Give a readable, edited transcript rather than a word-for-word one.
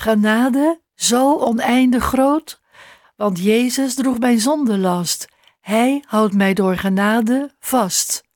Genade, zo oneindig groot, want Jezus droeg mijn zondenlast. Hij houdt mij door genade vast.